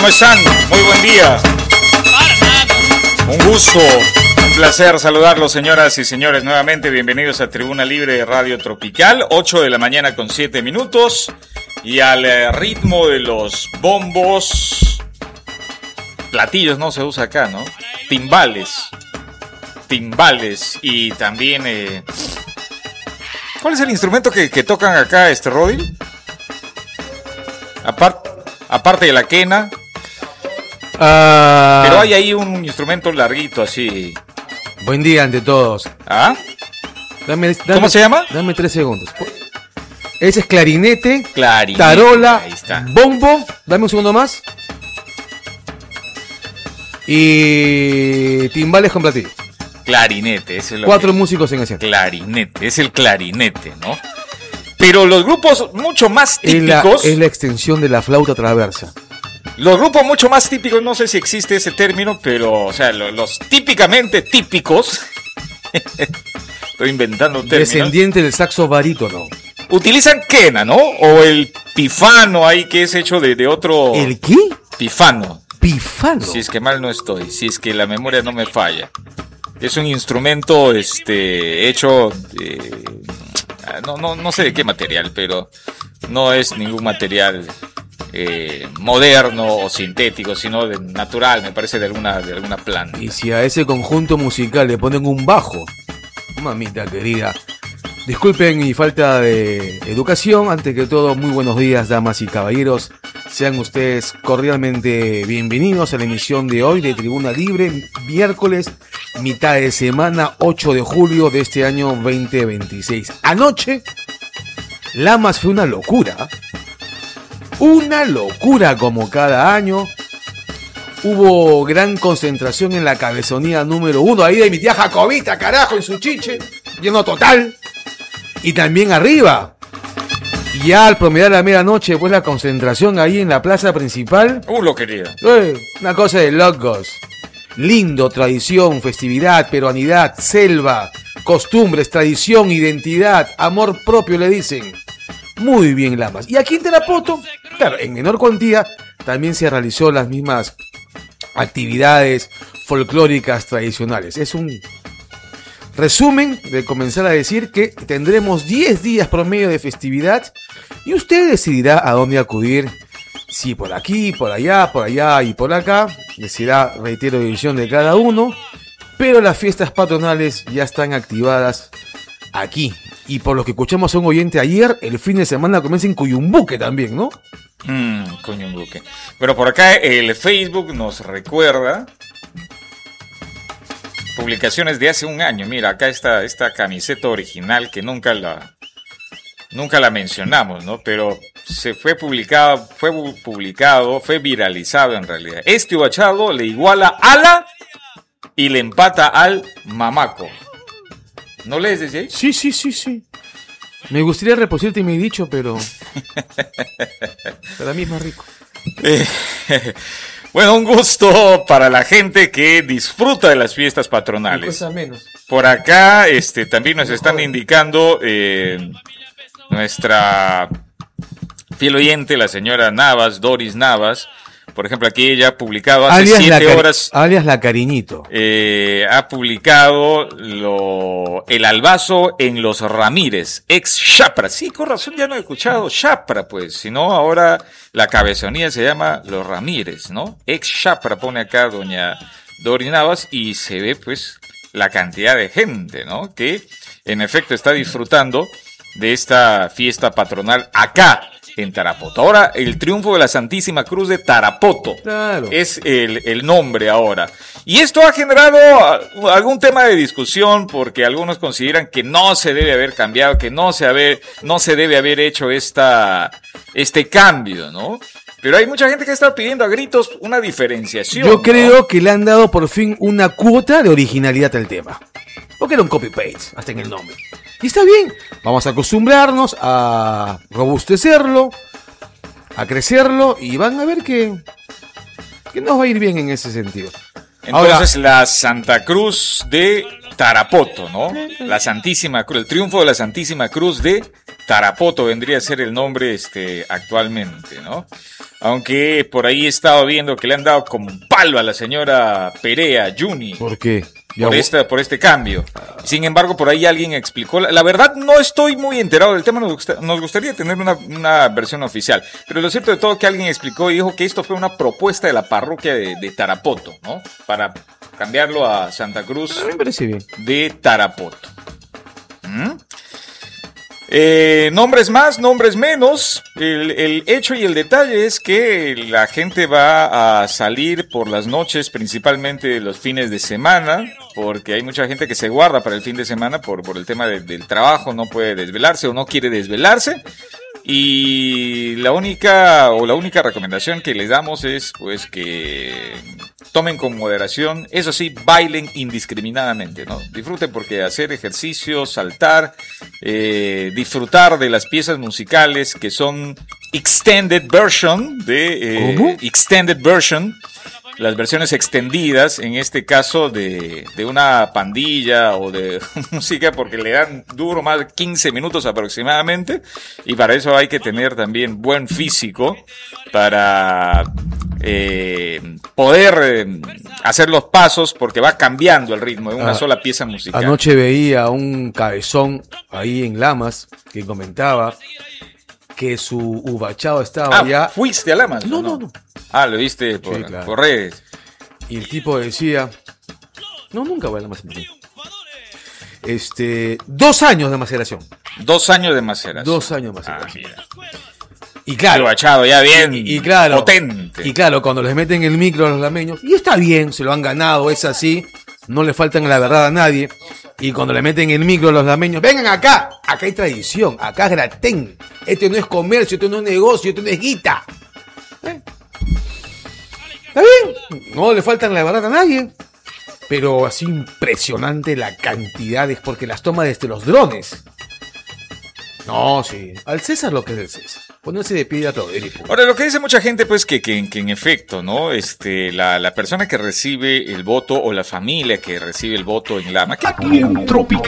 ¿Cómo están? Muy buen día. Un gusto, un placer saludarlos, señoras y señores, nuevamente. Bienvenidos a Tribuna Libre de Radio Tropical, 8 de la mañana con 7 minutos. Y al ritmo de los bombos, platillos no se usa acá, ¿no? Timbales y también... ¿Cuál es el instrumento que tocan acá, Rodil? Aparte de la quena. Pero hay ahí un instrumento larguito así. Buen día ante todos. ¿Ah? Dame, ¿Cómo se llama? Dame 3 segundos. Ese es clarinete, Clarinete, tarola, ahí está. bombo. Dame un segundo más. Y timbales con platillo. Clarinete, ese es lo 4 que... músicos en escena. Clarinete, es el clarinete, ¿no? Pero los grupos mucho más típicos... Es la extensión de la flauta traversa. Los grupos mucho más típicos, no sé si existe ese término, pero, o sea, los típicamente típicos... Estoy inventando términos. Descendiente del saxo barítono. Utilizan quena, ¿no? O el pifano ahí que es hecho de otro... ¿El qué? Pifano. Pifano. Si es que mal no estoy, si es que la memoria no me falla. Es un instrumento hecho no sé de qué material, pero no es ningún material moderno o sintético, sino de natural, me parece de alguna planta. Y si a ese conjunto musical le ponen un bajo, mamita querida. Disculpen mi falta de educación. Antes que todo, muy buenos días, damas y caballeros. Sean ustedes cordialmente bienvenidos a la emisión de hoy de Tribuna Libre, miércoles, mitad de semana, 8 de julio de este año 2026. Anoche, Lamas fue una locura como cada año. Hubo gran concentración en la cabezonía número 1, ahí de mi tía Jacobita, carajo, en su chiche, lleno total. Y también arriba. Ya al promediar la medianoche, pues la concentración ahí en la plaza principal. Lo querido. Una cosa de locos. Lindo, tradición, festividad, peruanidad, selva, costumbres, tradición, identidad, amor propio, le dicen. Muy bien, Lamas. Y aquí en Tarapoto, claro, en menor cuantía, también se realizó las mismas actividades folclóricas tradicionales. Es un resumen de comenzar a decir que tendremos 10 días promedio de festividad y usted decidirá a dónde acudir, si por aquí, por allá y por acá. Decidirá, reitero, decisión de cada uno, pero las fiestas patronales ya están activadas aquí. Y por lo que escuchamos a un oyente ayer, el fin de semana comienza en Cuyumbuque también, ¿no? Cuyumbuque. Pero por acá el Facebook nos recuerda publicaciones de hace un año. Mira, acá está esta camiseta original que nunca la mencionamos, ¿no? Pero fue viralizado en realidad. Este Ubachado le iguala a la y le empata al Mamaco. ¿No lees desde ahí? Sí. Me gustaría reproducirte mi dicho, pero para mí es más rico. Bueno, un gusto para la gente que disfruta de las fiestas patronales. Menos. Por acá también nos están indicando nuestra fiel oyente, la señora Navas, Doris Navas. Por ejemplo, aquí ella ha publicado hace 7 horas. Alias la Cariñito. Ha publicado el albazo en los Ramírez, ex Chapra. Sí, con razón ya no he escuchado Chapra, pues. Sino ahora la cabezonía se llama Los Ramírez, ¿no? Ex Chapra pone acá doña Doris Navas y se ve, pues, la cantidad de gente, ¿no? Que, en efecto, está disfrutando de esta fiesta patronal acá en Tarapoto. Ahora, el triunfo de la Santísima Cruz de Tarapoto. Claro. Es el nombre ahora. Y esto ha generado algún tema de discusión porque algunos consideran que no se debe haber cambiado, que no se debe haber hecho este cambio, ¿no? Pero hay mucha gente que está pidiendo a gritos una diferenciación. Yo creo que le han dado por fin una cuota de originalidad al tema. Porque era un copy-paste, hasta en el nombre. Y está bien, vamos a acostumbrarnos a robustecerlo, a crecerlo, y van a ver que nos va a ir bien en ese sentido. Entonces, ahora, la Santa Cruz de Tarapoto, ¿no? La Santísima Cruz, el triunfo de la Santísima Cruz de Tarapoto vendría a ser el nombre actualmente, ¿no? Aunque por ahí he estado viendo que le han dado como un palo a la señora Perea, Juni. ¿Por qué? Por este cambio. Sin embargo, por ahí alguien explicó. La verdad, no estoy muy enterado del tema. Nos gustaría tener una versión oficial. Pero lo cierto de todo es que alguien explicó y dijo que esto fue una propuesta de la parroquia de Tarapoto, ¿no? Para cambiarlo a Santa Cruz. A mí me parece bien. De Tarapoto. Nombres más, nombres menos. El hecho y el detalle es que la gente va a salir por las noches, principalmente los fines de semana, porque hay mucha gente que se guarda para el fin de semana por el tema del trabajo, no puede desvelarse o no quiere desvelarse. Y la única recomendación que les damos es pues que tomen con moderación, eso sí, bailen indiscriminadamente, ¿no? Disfruten porque hacer ejercicio, saltar, disfrutar de las piezas musicales que son extended version extended version. Las versiones extendidas, en este caso de una pandilla o de música, porque le dan duro más de 15 minutos aproximadamente, y para eso hay que tener también buen físico para poder hacer los pasos, porque va cambiando el ritmo de una sola pieza musical. Anoche veía un cabezón ahí en Lamas que comentaba que su ubachao estaba allá. ¿Fuiste a Lamas? No. Lo viste por, sí, claro, por redes. Y el tipo decía, nunca voy a Lamas. 2 años de maceración. 2 años de maceración. 2 años de maceración. Mira. Y claro, el bachado ya bien y claro, potente. Y claro, cuando les meten el micro a los lameños, y está bien, se lo han ganado, es así, no le faltan la verdad a nadie. Y cuando le meten el micro a los lameños, vengan acá hay tradición, acá es gratén. Este no es comercio, este no es negocio, este no es guita. Está bien, no le faltan la verdad a nadie. Pero así impresionante la cantidad, es porque las toma desde los drones. No, sí, al César lo que es del César. Ponerse de pie a todo. Ahora, lo que dice mucha gente, pues, que en efecto, ¿no? La persona que recibe el voto o la familia que recibe el voto en Lama, Aquí en Tropical